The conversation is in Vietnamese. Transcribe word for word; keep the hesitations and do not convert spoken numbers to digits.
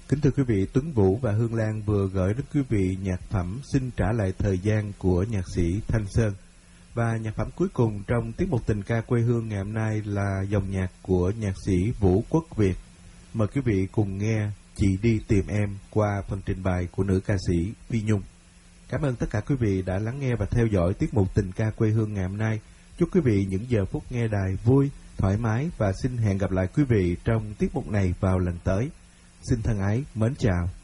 Kính thưa quý vị, Tuấn Vũ và Hương Lan vừa gửi đến quý vị nhạc phẩm Xin Trả Lại Thời Gian của nhạc sĩ Thanh Sơn. Và nhạc phẩm cuối cùng trong tiết mục Tình Ca Quê Hương ngày hôm nay là dòng nhạc của nhạc sĩ Vũ Quốc Việt. Mời quý vị cùng nghe Chị Đi Tìm Em qua phần trình bày của nữ ca sĩ Phi Nhung. Cảm ơn tất cả quý vị đã lắng nghe và theo dõi tiết mục Tình Ca Quê Hương ngày hôm nay. Chúc quý vị những giờ phút nghe đài vui, thoải mái và xin hẹn gặp lại quý vị trong tiết mục này vào lần tới. Xin thân ái, mến chào.